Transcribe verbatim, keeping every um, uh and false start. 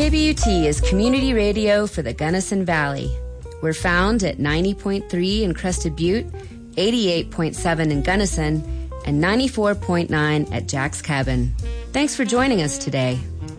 K B U T is community radio for the Gunnison Valley. We're found at ninety point three in Crested Butte, eighty-eight point seven in Gunnison, and ninety-four point nine at Jack's Cabin. Thanks for joining us today.